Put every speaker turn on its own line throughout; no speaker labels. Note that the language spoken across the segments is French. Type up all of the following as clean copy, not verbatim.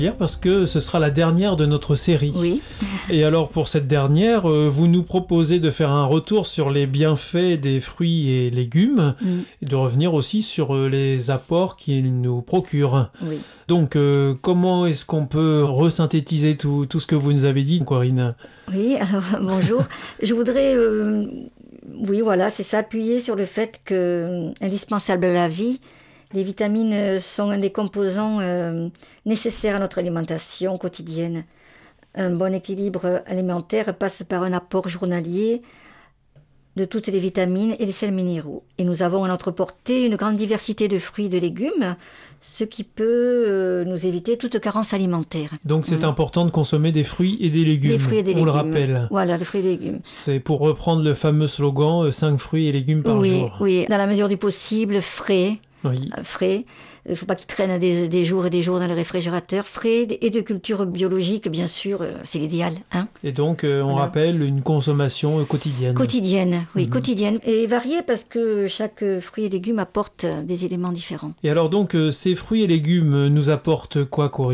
Parce que ce sera la dernière de notre série.
Oui.
Et alors pour cette dernière, vous nous proposez de faire un retour sur les bienfaits des fruits et légumes et de revenir aussi sur les apports qu'ils nous procurent.
Oui.
Donc comment est-ce qu'on peut resynthétiser tout ce que vous nous avez dit, Corinne ?
Oui, alors bonjour. Je voudrais, oui voilà, c'est ça, appuyer sur le fait que indispensable à la vie, les vitamines sont un des composants nécessaires à notre alimentation quotidienne. Un bon équilibre alimentaire passe par un apport journalier de toutes les vitamines et des sels minéraux. Et nous avons à notre portée une grande diversité de fruits et de légumes, ce qui peut nous éviter toute carence alimentaire.
Donc c'est important de consommer des fruits et des légumes,
des fruits et des légumes.
On le rappelle.
Voilà, des fruits et des légumes.
C'est pour reprendre le fameux slogan 5 fruits et légumes par jour.
Oui, dans la mesure du possible, frais.
Oui.
Frais. Il ne faut pas qu'ils traînent des jours et des jours dans le réfrigérateur. Frais et de culture biologique, bien sûr, c'est l'idéal. Hein.
Et donc, on rappelle une consommation quotidienne.
Quotidienne, oui, quotidienne. Et variée parce que chaque fruit et légume apporte des éléments différents.
Et alors donc, ces fruits et légumes nous apportent quoi, Corinne ?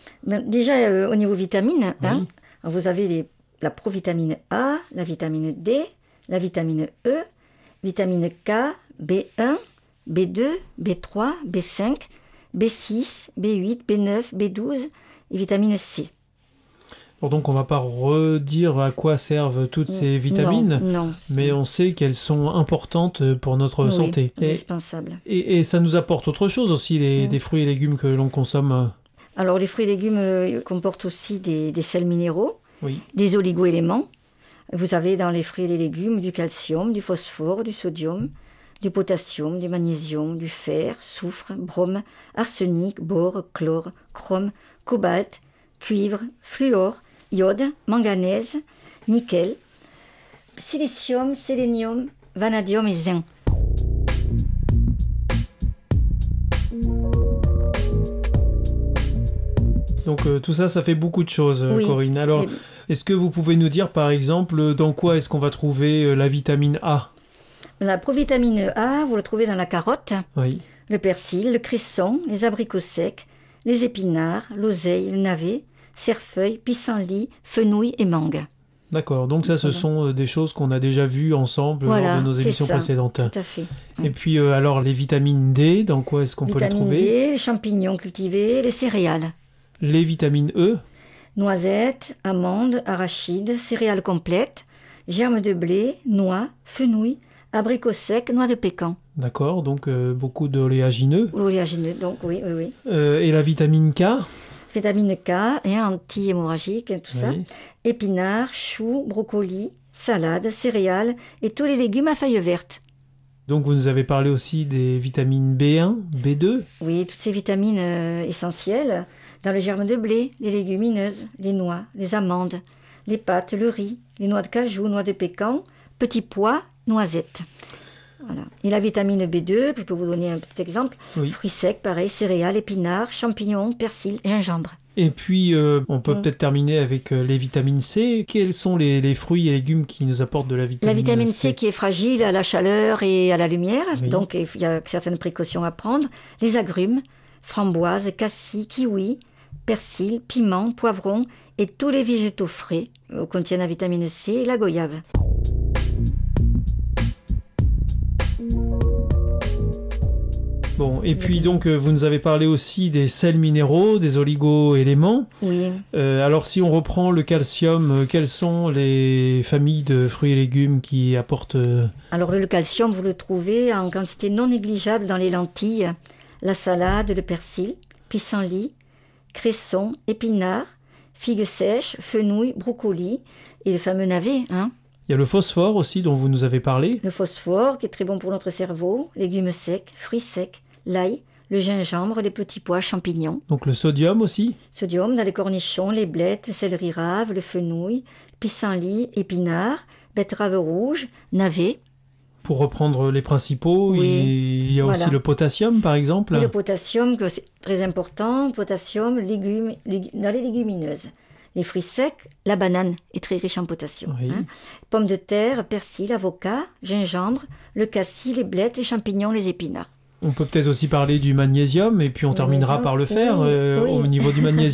Déjà, au niveau vitamines, hein, vous avez la provitamine A, la vitamine D, la vitamine E, vitamine K, B1, B2, B3, B5, B6, B8, B9, B12 et vitamine C.
Alors donc on ne va pas redire à quoi servent toutes ces vitamines,
non,
mais on sait qu'elles sont importantes pour notre santé.
Indispensable.
Et ça nous apporte autre chose aussi, des fruits et légumes que l'on consomme.
Alors les fruits et légumes comportent aussi des sels minéraux, des oligo-éléments. Vous avez dans les fruits et les légumes du calcium, du phosphore, du sodium, du potassium, du magnésium, du fer, soufre, brome, arsenic, bore, chlore, chrome, cobalt, cuivre, fluor, iode, manganèse, nickel, silicium, sélénium, vanadium et zinc.
Donc tout ça, ça fait beaucoup de choses, Corinne. Alors, est-ce que vous pouvez nous dire, par exemple, dans quoi est-ce qu'on va trouver la vitamine A ?
La provitamine A, vous le trouvez dans la carotte, le persil, le cresson, les abricots secs, les épinards, l'oseille, le navet, cerfeuil, pissenlit, fenouil et mangue.
D'accord, donc ça, ce sont des choses qu'on a déjà vues ensemble lors de nos émissions précédentes.
Tout à fait.
Et puis, alors, les vitamines D, dans quoi est-ce qu'on peut les trouver ?
Vitamine D, les champignons cultivés, les céréales.
Les vitamines E ?
Noisettes, amandes, arachides, céréales complètes, germes de blé, noix, fenouil, abricots secs, noix de pécan.
D'accord, donc beaucoup d'oléagineux.
L'oléagineux, donc oui.
Et la vitamine K ?
Vitamine K, anti-hémorragique, tout ça. Épinards, choux, brocolis, salades, céréales et tous les légumes à feuilles vertes.
Donc vous nous avez parlé aussi des vitamines B1, B2 ?
Oui, toutes ces vitamines essentielles dans le germe de blé, les légumineuses, les noix, les amandes, les pâtes, le riz, les noix de cajou, noix de pécan, petits pois, noisettes. Voilà. Et la vitamine B2, je peux vous donner un petit exemple. Fruits secs, pareil, céréales, épinards, champignons, persil, gingembre.
Et puis, on peut peut-être terminer avec les vitamines C. Quels sont les fruits et légumes qui nous apportent de la vitamine C ?
La vitamine C qui est fragile à la chaleur et à la lumière, donc il y a certaines précautions à prendre. Les agrumes, framboises, cassis, kiwis, persil, piment, poivron et tous les végétaux frais contiennent la vitamine C et la goyave.
Bon, et puis donc vous nous avez parlé aussi des sels minéraux, des oligo-éléments.
Oui.
Alors si on reprend le calcium, quelles sont les familles de fruits et légumes qui apportent...
Alors le calcium, vous le trouvez en quantité non négligeable dans les lentilles, la salade, le persil, pissenlit, cresson, épinards, figues sèches, fenouil, brocoli et le fameux navet, hein.
Il y a le phosphore aussi dont vous nous avez parlé.
Le phosphore qui est très bon pour notre cerveau, légumes secs, fruits secs, l'ail, le gingembre, les petits pois, champignons.
Donc le sodium aussi.
Sodium dans les cornichons, les blettes, le céleri rave, le fenouil, pissenlit, épinards, betterave rouge, navet.
Pour reprendre les principaux, il y a aussi le potassium par exemple.
Et le potassium, que c'est très important, potassium dans les légumineuses. Les fruits secs, la banane est très riche en potassium. Hein. Pommes de terre, persil, avocat, gingembre, le cassis, les blettes, les champignons, les épinards.
On peut peut-être aussi parler du magnésium, et puis on terminera par le fer.
Oui.
Au niveau du magnésium,